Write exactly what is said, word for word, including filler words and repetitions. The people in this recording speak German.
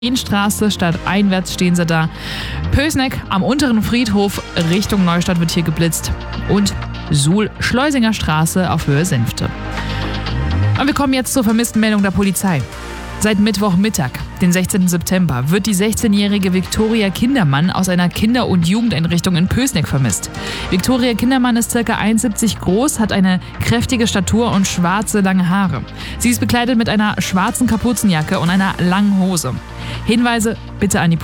Straße stadteinwärts stehen sie da. Pößneck am unteren Friedhof Richtung Neustadt wird hier geblitzt. Und Suhl-Schleusinger Straße auf Höhe Senfte. Und wir kommen jetzt zur vermissten Meldung der Polizei. Seit Mittwochmittag, den sechzehnten September, wird die sechzehnjährige Viktoria Kindermann aus einer Kinder- und Jugendeinrichtung in Pößneck vermisst. Viktoria Kindermann ist ca. eins Komma siebzig groß, hat eine kräftige Statur und schwarze, lange Haare. Sie ist bekleidet mit einer schwarzen Kapuzenjacke und einer langen Hose. Hinweise bitte an die Polizei.